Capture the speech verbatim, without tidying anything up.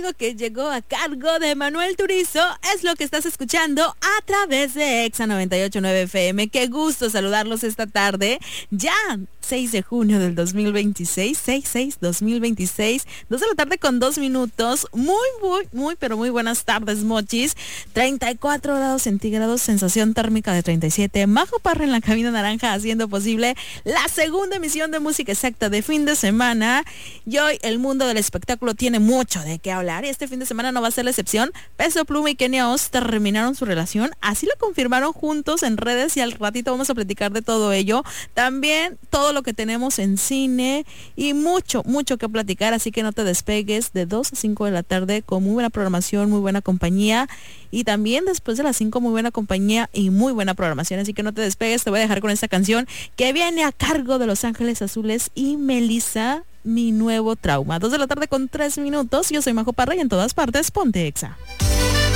algo que llegó a cargo de Manuel Turizo es lo que estás escuchando a través de Exa noventa y ocho punto nueve F M. Qué gusto saludarlos esta tarde. Ya seis de junio del dos mil veintiséis, seis seis dos mil veintiséis, dos de la tarde con dos minutos. Muy, muy, muy, pero muy buenas tardes, mochis. treinta y cuatro grados centígrados, sensación térmica de treinta y siete. Majo Parra en la cabina naranja haciendo posible la segunda emisión de Música Exacta de fin de semana. Y hoy el mundo del espectáculo tiene mucho de qué hablar y este fin de semana no va a ser la excepción. Peso Pluma y Kenia Oz terminaron su relación, así lo confirmaron juntos en redes y al ratito vamos a platicar de todo ello. También todo lo que tenemos en cine y mucho, mucho que platicar, así que no te despegues de dos a cinco de la tarde con muy buena programación, muy buena compañía y también después de las cinco muy buena compañía y muy buena programación, así que no te despegues. Te voy a dejar con esta canción que viene a cargo de Los Ángeles Azules y Melissa, Mi Nuevo Trauma. Dos de la tarde con tres minutos. Yo soy Majo Parra y en todas partes ponte Exa.